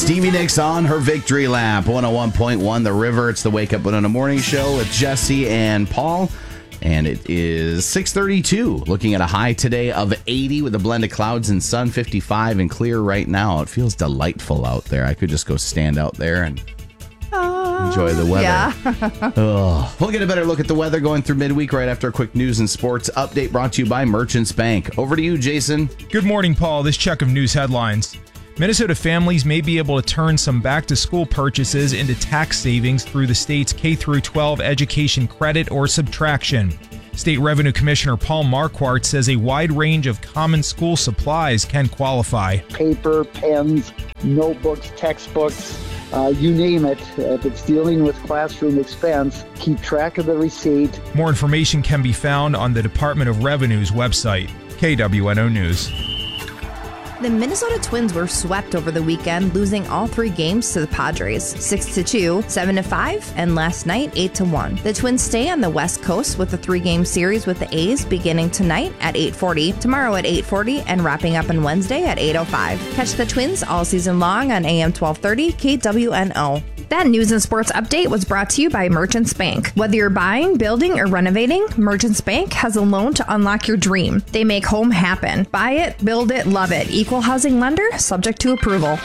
Stevie Nicks on her victory lap. 101.1 The River. It's the Wake Up Winona Morning Show with Jesse and Paul. And it is 6:32. Looking at a high today of 80 with a blend of clouds and sun, 55 and clear right now. It feels delightful out there. I could just go stand out there and enjoy the weather. Yeah. We'll get a better look at the weather going through midweek right after a quick news and sports update brought to you by Merchants Bank. Over to you, Jason. Good morning, Paul. This check of news headlines. Minnesota families may be able to turn some back-to-school purchases into tax savings through the state's K-12 education credit or subtraction. State Revenue Commissioner Paul Marquardt says a wide range of common school supplies can qualify. Paper, pens, notebooks, textbooks, you name it. If it's dealing with classroom expense, keep track of the receipt. More information can be found on the Department of Revenue's website. KWNO News. The Minnesota Twins were swept over the weekend, losing all three games to the Padres, 6-2, 7-5, and last night 8-1. The Twins stay on the West Coast with a 3-game series with the A's beginning tonight at 8:40, tomorrow at 8:40, and wrapping up on Wednesday at 8:05. Catch the Twins all season long on AM 1230 KWNO. That news and sports update was brought to you by Merchants Bank. Whether you're buying, building, or renovating, Merchants Bank has a loan to unlock your dream. They make home happen. Buy it, build it, love it. Equal housing lender, subject to approval.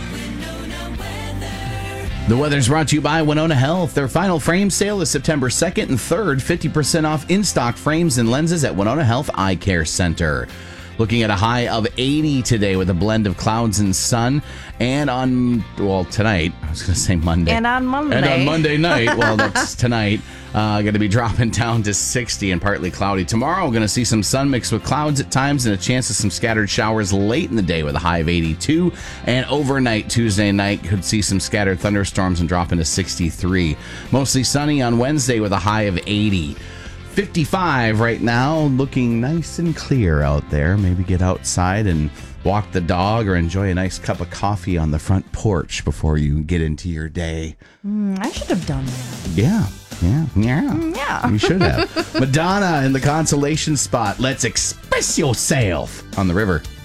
The weather's brought to you by Winona Health. Their final frame sale is September 2nd and 3rd. 50% off in-stock frames and lenses at Winona Health Eye Care Center. Looking at a high of 80 today with a blend of clouds and sun. And on, tonight, I was going to say Monday. And on Monday. And on Monday night, that's tonight, going to be dropping down to 60 and partly cloudy. Tomorrow, we're going to see some sun mixed with clouds at times and a chance of some scattered showers late in the day with a high of 82. And overnight, Tuesday night, could see some scattered thunderstorms and drop into 63. Mostly sunny on Wednesday with a high of 80. 55 right now, looking nice and clear out there. Maybe get outside and walk the dog or enjoy a nice cup of coffee on the front porch before you get into your day. I should have done that. Yeah. You should have. Madonna in the consolation spot. Let's express yourself on the river.